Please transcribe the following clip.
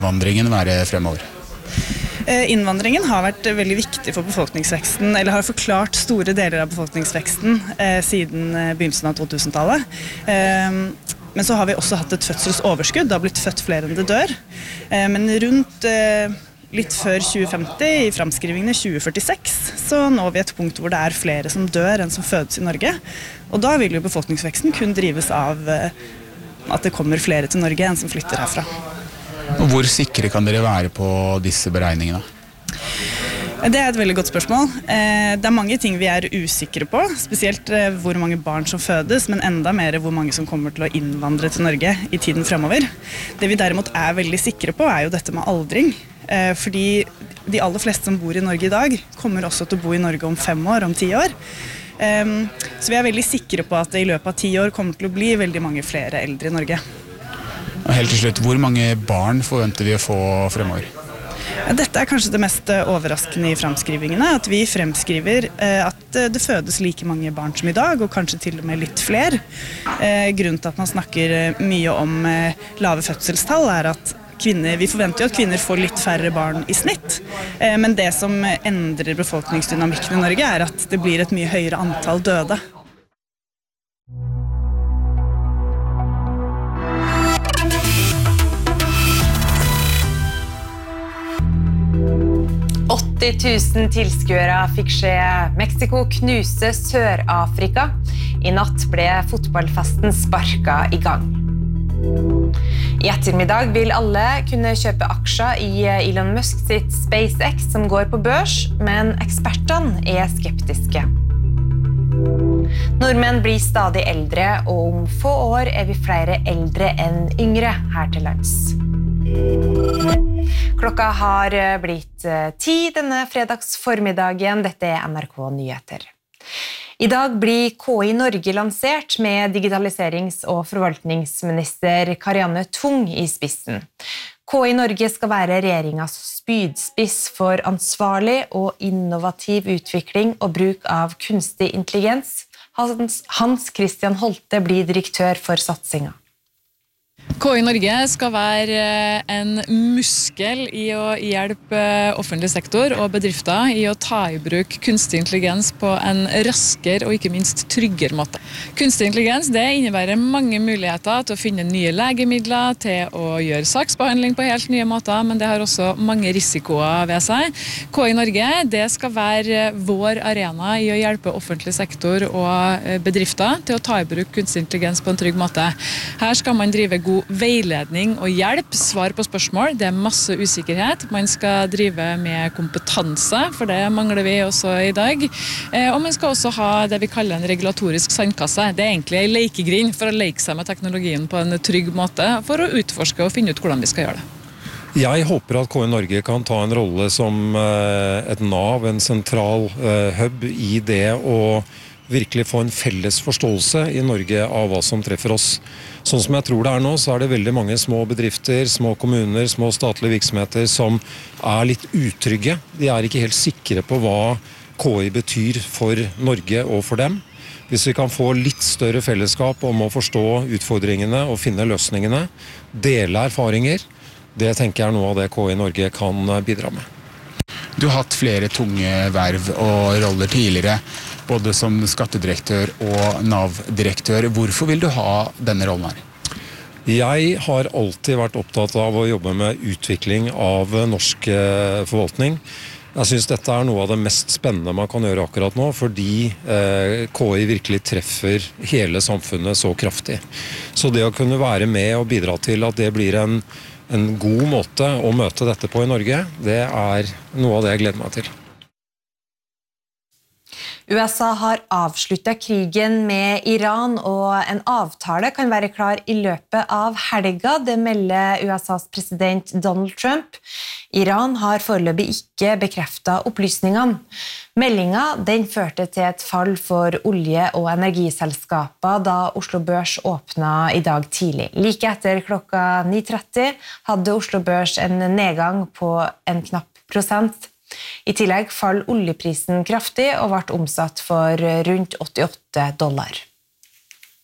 Vandringen være fremover? Innvandringen har vært veldig viktig for befolkningsveksten, eller har forklart store deler av befolkningsveksten siden begynnelsen av 2000-tallet. Men så har vi også hatt et fødselsoverskudd, det har blitt født flere enn det dør. Men rundt litt før 2050, i framskrivingene 2046, så når vi et punkt hvor det flere som dør enn som fødes i Norge. Og da vil jo befolkningsveksten kun drives av at det kommer flere til Norge enn som flytter herfra. Og hvor sikre kan dere være på disse beregningene? Det et veldig godt spørsmål. Det mange ting vi usikre på, spesielt hvor mange barn som fødes, men enda mer hvor mange som kommer til å innvandre til Norge i tiden fremover. Det vi derimot veldig sikre på jo dette med aldring, fordi de aller fleste som bor i Norge i dag kommer også til å bo i Norge om 5 år, om 10 år. Så vi veldig sikre på at det i løpet av 10 år kommer til å bli veldig mange flere eldre i Norge. Og helt til slutt, hvor mange barn forventer vi å få fremover? Dette kanskje det mest overraskende i framskrivingene, at vi fremskriver at det fødes like mange barn som i dag, og kanskje til og med litt flere. Grunnen til at man snakker mye om lave fødselstall at vi forventer jo at kvinner får litt færre barn i snitt, men det som endrer befolkningsdynamikken i Norge at det blir et mye høyere antall døde. «80 000 tilskuere fikk se Mexico knuse Sør-Afrika. I natt ble fotballfesten sparket i gang. I ettermiddag vil alle kunne kjøpe aksjer i Elon Musk sitt SpaceX som går på børs, men ekspertene skeptiske. Nordmenn blir stadig eldre, og om få år vi flere eldre enn yngre her til lands. Klokka har blitt 10 denne fredagsformiddagen. Dette NRK Nyheter. I dag blir KI Norge lansert med digitaliserings- og forvaltningsminister Karianne Tung i spissen. KI Norge skal være regjeringens spydspiss for ansvarlig og innovativ utvikling og bruk av kunstig intelligens. Hans Christian Holte blir direktør for satsingen. KI Norge skal være en muskel i å hjelpe offentlig sektor og bedrifter i å ta i bruk kunstig intelligens på en raskere og ikke minst tryggere måte. Kunstig intelligens innebærer mange muligheter til å finne nye legemidler, til å gjøre saksbehandling på helt nye måter, men det har også mange risikoer ved seg. KI Norge skal være vår arena i å hjelpe offentlig sektor og bedrifter til å ta i bruk kunstig intelligens på en trygg måte. Her skal man drive god veiledning og hjelp, svar på spørsmål. Det masse usikkerhet. Man skal drive med kompetanse, for det mangler vi også i dag. Og man skal også ha det vi kaller en regulatorisk sandkasse. Det egentlig en lekegrind for å leke seg med teknologien på en trygg måte, for å utforske og finne ut hvordan vi skal gjøre det. Jeg håper at KI Norge kan ta en rolle som et nav, en sentral hub i det å virkelig få en felles forståelse i Norge av hva som treffer oss. Sånn som jeg tror det nå, så det veldig mange små bedrifter, små kommuner, små statlige virksomheter som litt utrygge. De ikke helt sikre på hva KI betyr for Norge og for dem. Hvis vi kan få litt større fellesskap om å forstå utfordringene og finne løsningene, dele erfaringer, det tenker jeg noe av det KI Norge kan bidra med. Du har hatt flere tunge verv og roller tidligere, både som skattedirektør og NAV-direktør. Hvorfor vil du ha denne rollen her? Jeg har alltid vært opptatt av å jobbe med utvikling av norsk forvaltning. Jeg synes dette noe av det mest spennende man kan gjøre akkurat nå, fordi KI virkelig treffer hele samfunnet så kraftig. Så det å kunne være med og bidra til at det blir en god måte å møte dette på i Norge, det noe av det jeg gleder meg til. USA har avsluttet krigen med Iran, og en avtale kan være klar i løpet av helga. Det melder USAs president Donald Trump. Iran har foreløpig ikke bekreftet opplysningene. Meldingen den førte til et fall for olje- og energiselskaper da Oslo Børs åpnet i dag tidlig. Like etter klokka 9:30 hadde Oslo Børs en nedgang på en knapp prosent. I tillegg fall oljeprisen kraftig og ble omsatt for rundt $88.